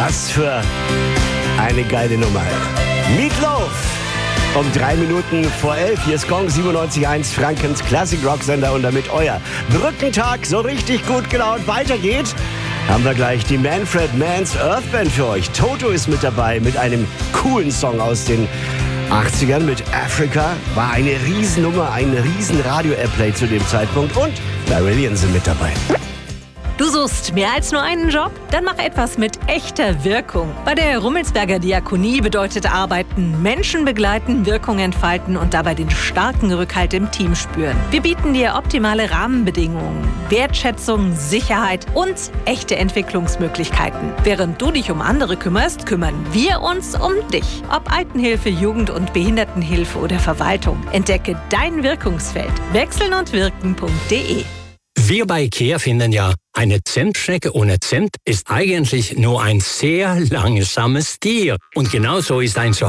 Was für eine geile Nummer. Meatloaf. Um 3 Minuten vor 11. Hier ist Gong 97.1, Frankens Classic-Rock-Sender. Und damit euer Brückentag so richtig gut gelaunt weitergeht, haben wir gleich die Manfred Mann's Earth Band für euch. Toto ist mit dabei mit einem coolen Song aus den 80ern mit Africa. War eine Riesennummer, ein riesen Radio-Airplay zu dem Zeitpunkt. Und Marillion sind mit dabei. Du suchst mehr als nur einen Job? Dann mach etwas mit echter Wirkung. Bei der Rummelsberger Diakonie bedeutet Arbeiten Menschen begleiten, Wirkung entfalten und dabei den starken Rückhalt im Team spüren. Wir bieten dir optimale Rahmenbedingungen, Wertschätzung, Sicherheit und echte Entwicklungsmöglichkeiten. Während du dich um andere kümmerst, kümmern wir uns um dich. Ob Altenhilfe, Jugend- und Behindertenhilfe oder Verwaltung. Entdecke dein Wirkungsfeld. Wechselnundwirken.de. Wir bei IKEA finden ja, eine Zentschnecke ohne Zent ist eigentlich nur ein sehr langsames Tier. Und genauso ist ein